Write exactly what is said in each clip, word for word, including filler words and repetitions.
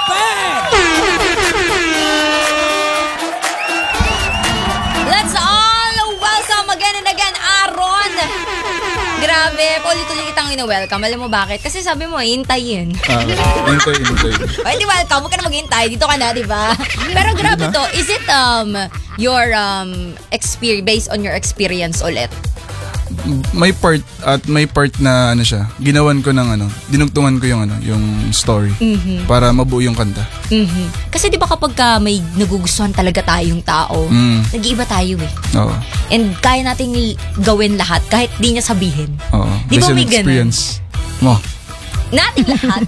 Stupid! Let's all welcome again and again, Aaron. Grabe, paulit-ulit kitang ina-welcome. Alam mo bakit? Kasi sabi mo, hintayin. Ah, hintay, hintay. Ay, di welcome. Huwag ka na maghintay. Dito ka na, di ba? Pero grabe to. Is it um your um experience, based on your experience ulit? May part at may part na ano siya. Ginawan ko ng ano, dinugtungan ko yung ano, yung story Mm-hmm. para mabuo yung kanta. Mm-hmm. Kasi di ba kapag ka may nagugustuhan talaga tayong tao, Mm. nag-iiba tayo eh. Oo. And kaya nating gawin lahat kahit di niya sabihin. Oo. Di ba Based on may ganun? experience mo. Natin lahat.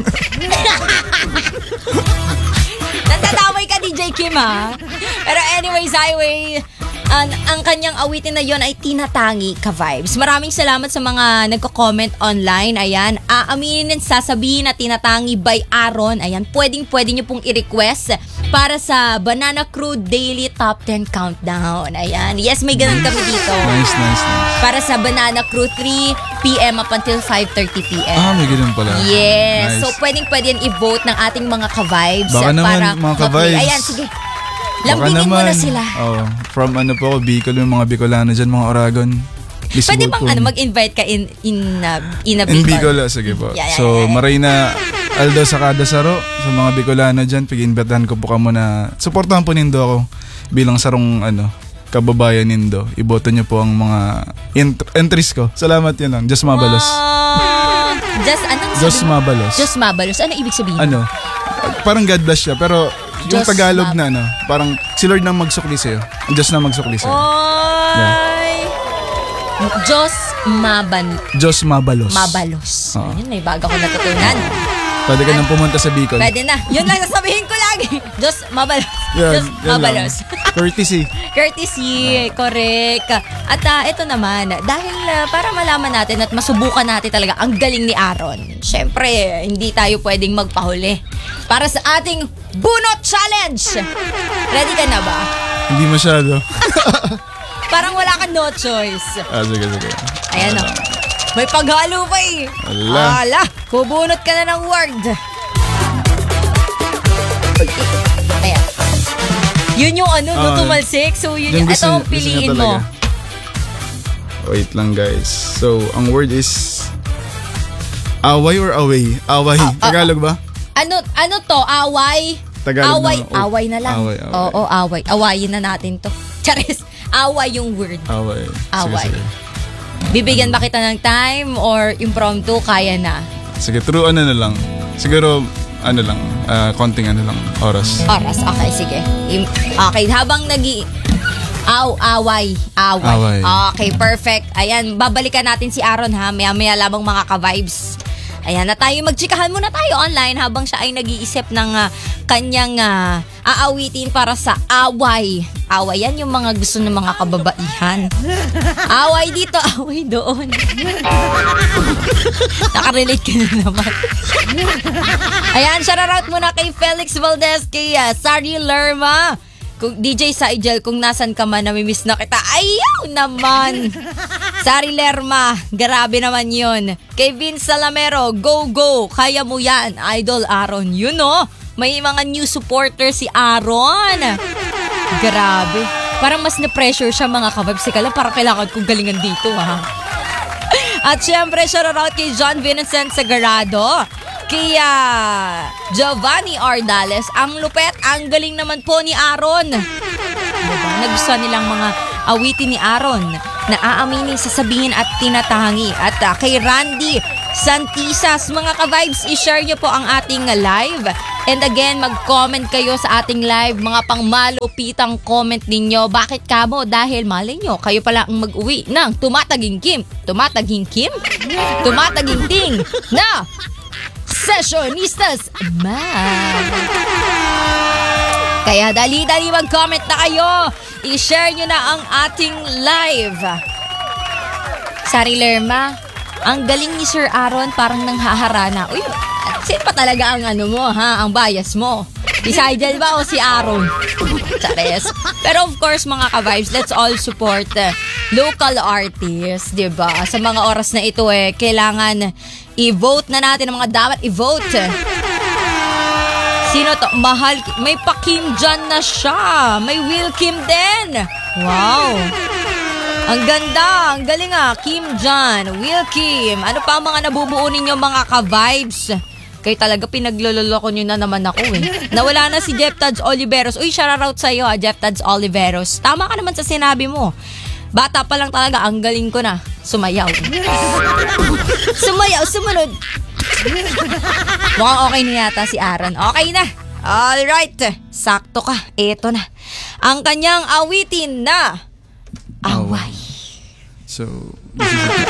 Natatamay ka, D J Kim, ha? Pero anyways, highway, ang, ang kanyang awitin na yon ay Tinatangi Ka Vibes. Maraming salamat sa mga nagko-comment online. Ayan, aaminin at sasabihin na Tinatangi by Aaron. Ayan, pwedeng-pwede nyo pong i-request para sa Banana Crew Daily Top ten Countdown. Ayan, yes, may ganun kami dito. Nice, nice, nice. Para sa Banana Crew three p.m. up until five thirty p.m. Ah, may ganun pala. Yes. Nice. So, pwedeng-pwede yan i-vote ng ating mga ka-vibes. Baka naman, para mga ma-play. ka-vibes. Ayan, sige. Baka Lambingin mo na sila. Oh, from ano po, Bicol, yung mga Bicolano dyan, mga Oragon. Please Pwede vote bang po. ano, mag-invite ka in in uh, in a In Bicol? Bicol, ah, sige po. Yeah, yeah, So, yeah, yeah. Marina Aldo Sakada Saro, sa mga Bicolano dyan, pag-invitahan ko po kamo na, supportahan po nindo ako bilang sarong ano, kababayan nindo. Iboto niyo po ang mga ent- entries ko. Salamat yun lang. Just Mabalos. Ah, just, anong sabi Just mo? Mabalos. Just Mabalos. Ano ibig sabihin? Ano, parang God bless siya, pero yung Just Tagalog Mab- na ano, parang si Lord nang magsukli sa'yo. Diyos na magsukli sa'yo. Oy! Diyos Maban Diyos Mabalos. Mabalos. Oo. Ayun, may bago ko natutunan. Pwede ka nang pumunta sa Bicol. Pwede na. Yun lang sasabihin ko lagi. Diyos Mabalos. Yan, Diyos yan Mabalos. lang. Courtesy. Courtesy, correct. At uh, ito naman, dahil uh, para malaman natin at masubukan natin talaga ang galing ni Aaron, syempre, hindi tayo pwedeng magpahuli para sa ating Bunot Challenge. Ready ka na ba? Hindi masyado. Parang wala kang no choice. Ah, sige, sige. Ayan o. May paghalo pa eh. Ala. Ala, bubunot ka na ng word. Ayan. Yun yung ano, no, Ah, tumalsik. So, yun Yung yung, gusto ito, niya- gusto piliin niya mo. talaga. Wait lang guys. So, ang word is away or away? Away. Ah, ah, Tagalog ba? Ano, ano to? Away? Tagalog away, na. Oh, away na lang. away, away. Oo, away. Awayin na natin to. Charis, away yung word. Away. Away. Sige, sige. Bibigyan ba kita ng time or impromptu? Kaya na. Sige, true ano na lang. Siguro, ano lang, ah, konting ano lang, oras. Oras. Okay, sige. Im- Okay, habang nagi... Aw, away. Away. Away. Okay, perfect. Ayan, babalikan natin si Aaron ha. Maya-maya labang mga ka-vibes. Ayan, na tayo, magchikahan muna tayo online habang siya ay nag-iisip ng ah, kanyang ah, aawitin para sa away. Away, yan yung mga gusto ng mga kababaihan. Away dito, away doon. Nakarelate ka na naman. Ayan, shoutout muna kay Felix Valdez, kay uh, Sari Lerma. Kung D J Saijel, kung nasan ka man, namimiss na kita. Ayaw naman! Sari Lerma, grabe naman yun. Kay Vince Salamero, go, go! Kaya mo yan, Idol Aaron. Yun oh, may mga new supporter si Aaron. Grabe. Parang mas na-pressure siya mga kababs. Sika lang, parang kailangan kong galingan dito ha. At syempre, shoutout kay John Vincent Sagarado. Kaya Giovanni Ardales, ang lupet, ang galing naman po ni Aaron. Diba? Nagustuhan nilang mga awitin ni Aaron na aaminin, sasabihin at tinatangi. At uh, kay Randy Santisas, mga ka-vibes, i-share nyo po ang ating live. And again, mag-comment kayo sa ating live, mga pangmalupitang comment ninyo. Bakit kamo? Dahil malay nyo, kayo pala ang mag-uwi ng tumataging Kim. Tumataging Kim? Tumataging Ting na Sessionistas Man. Kaya dali-dali mag-comment na kayo. I-share nyo na ang ating live. Sari Lerma, ang galing ni Sir Aaron, parang nanghaharana. Uy, sino pa talaga ang ano mo, ha? Ang bias mo? Si Saijel ba o si Aaron? Chares. Pero of course, mga ka-vibes, let's all support uh, local artists, diba? Sa mga oras na ito, eh, kailangan i-vote na natin ang mga dapat i-vote. Sino to? Mahal. May pa-Kim Jan na siya. May Will Kim din. Wow. Ang ganda. Ang galing ah. Kim Jan, Will Kim. Ano pa ang mga nabubuo ninyo mga ka-vibes? Kayo talaga pinaglololoko nyo na naman ako eh. Nawala na si Jeff Tads Oliveros. Uy, shoutout sa'yo ha, Jeff Tads Oliveros. Tama ka naman sa sinabi mo. Bata pa lang talaga, ang galing ko na. Sumayaw. Sumayaw, sumunod. Mukhang okay na yata si Aaron. Okay na. Alright. Sakto ka. Eto na. Ang kanyang awitin na Away. So, this is